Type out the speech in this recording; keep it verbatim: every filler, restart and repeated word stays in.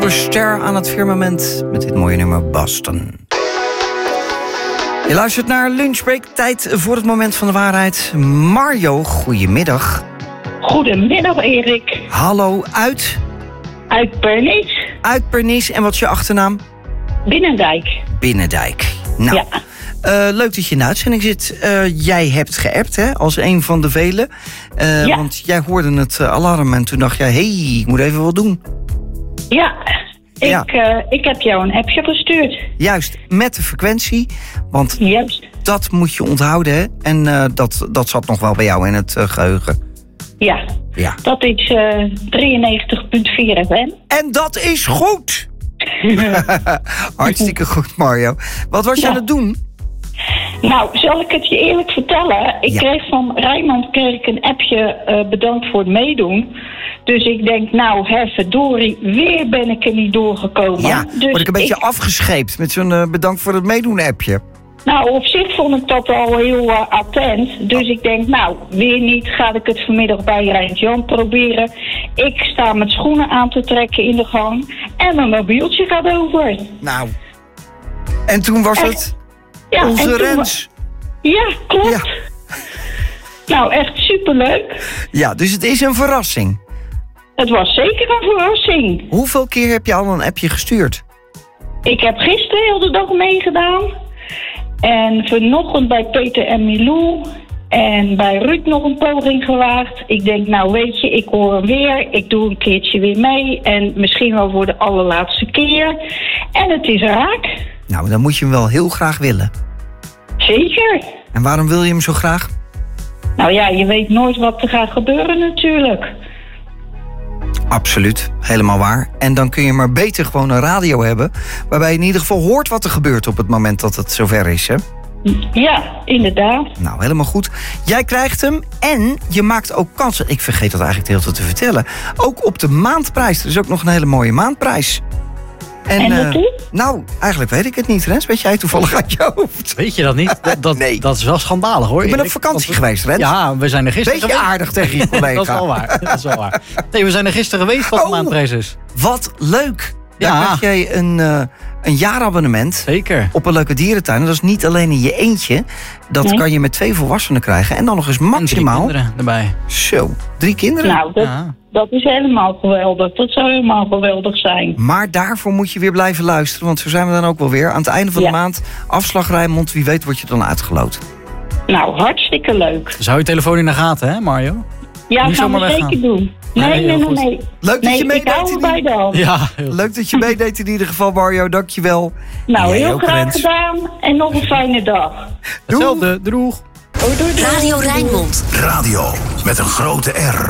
Ster aan het firmament met dit mooie nummer Boston. Je luistert naar Lunchbreak, tijd voor het moment van de waarheid. Mario, goedemiddag. Goedemiddag, Erik. Hallo, uit? Uit Pernis. Uit Pernis. En wat is je achternaam? Binnendijk. Binnendijk. Nou, ja. uh, leuk dat je in de uitzending zit. Uh, jij hebt geappt, hè, als een van de velen. Uh, ja. Want jij hoorde het uh, alarm en toen dacht jij, hé, hey, ik moet even wat doen. Ja, ik, ja. Uh, ik heb jou een appje gestuurd. Juist, met de frequentie. Want Juist. dat moet je onthouden, hè. En uh, dat, dat zat nog wel bij jou in het uh, geheugen. Ja, ja. Dat is uh, drieënnegentig komma vier F M. En dat is goed! Hartstikke goed, Mario. Wat was je ja. aan het doen? Nou, zal ik het je eerlijk vertellen? Ik ja. kreeg van Rijnmond kreeg ik een appje uh, bedankt voor het meedoen. Dus ik denk, nou, hè, verdorie, weer ben ik er niet doorgekomen. Ja, dus word ik een beetje ik... afgescheept met zo'n uh, bedankt voor het meedoen appje. Nou, op zich vond ik dat al heel uh, attent. Dus ik denk, nou, weer niet. Ga ik het vanmiddag bij Rijnt-Jan proberen. Ik sta met schoenen aan te trekken in de gang. En mijn mobieltje gaat over. Nou, en toen was en, het ja, onze Rens. Was, ja, klopt. Ja. Nou, echt superleuk. Ja, dus het is een verrassing. Het was zeker een verrassing. Hoeveel keer heb je al een appje gestuurd? Ik heb gisteren heel de dag meegedaan. En vanochtend bij Peter en Milou. En bij Ruud nog een poging gewaagd. Ik denk, nou weet je, ik hoor hem weer. Ik doe een keertje weer mee. En misschien wel voor de allerlaatste keer. En het is raak. Nou, dan moet je hem wel heel graag willen. Zeker. En waarom wil je hem zo graag? Nou ja, je weet nooit wat er gaat gebeuren natuurlijk. Absoluut, helemaal waar. En dan kun je maar beter gewoon een radio hebben... waarbij je in ieder geval hoort wat er gebeurt op het moment dat het zover is, hè? Ja, inderdaad. Nou, helemaal goed. Jij krijgt hem en je maakt ook kansen. Ik vergeet dat eigenlijk de hele tijd te vertellen. Ook op de maandprijs. Er is ook nog een hele mooie maandprijs. En, en dat uh, nou, eigenlijk weet ik het niet, Rens. Weet jij toevallig uit je hoofd? Weet je dat niet? Dat, dat, nee. dat is wel schandalig, hoor. Ik ben op Erik, vakantie we... geweest, Rens. Ja, we zijn er gisteren Beetje geweest. aardig tegen je collega. Dat is wel waar. Dat is wel waar. Nee, we zijn er gisteren geweest wat de oh, maandprijs is. Wat leuk. Daar ja. krijg jij een, uh, een jaarabonnement. Zeker. Op een leuke dierentuin. En dat is niet alleen in je eentje. Dat nee. kan je met twee volwassenen krijgen. En dan nog eens maximaal... En drie kinderen erbij. Zo, drie kinderen? Nou, dat, ja. dat is helemaal geweldig. Dat zou helemaal geweldig zijn. Maar daarvoor moet je weer blijven luisteren. Want zo zijn we dan ook wel weer. Aan het einde van ja. de maand, afslag Rijnmond. Wie weet word je dan uitgeloot. Nou, hartstikke leuk. Dus hou je telefoon in de gaten, hè, Mario? Ja, dat gaan we weggaan. zeker doen. Nee, nee, nee, nee, nee. Leuk dat nee, je meedeed. bij dan. Ja, leuk dat je meedeed in ieder geval, Mario. Dankjewel. Nou, heel graag Rens. gedaan. En nog een fijne dag. Hetzelfde, droeg. Oh, doei, doei. Radio Rijnmond. Radio met een grote R.